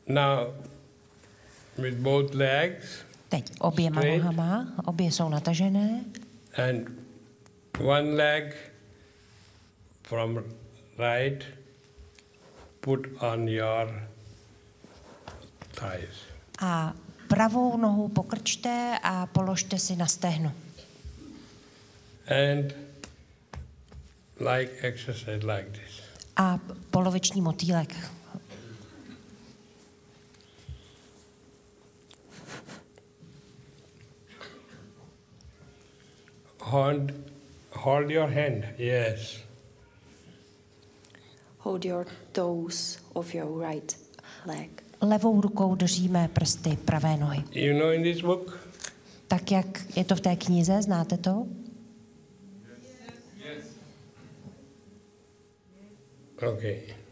Now, with both legs. Teď oběma nohama, obě jsou natažené. And one leg from right, put on your thighs. A pravou nohu pokrčte a položte si na stehno. And like exercise like this. A poloviční motýlek. Hold your hand, yes. Hold your toes of your right leg. Levou rukou držíme prsty pravé nohy. You know in this book? Tak jak je to v té knize, znáte to? Okay.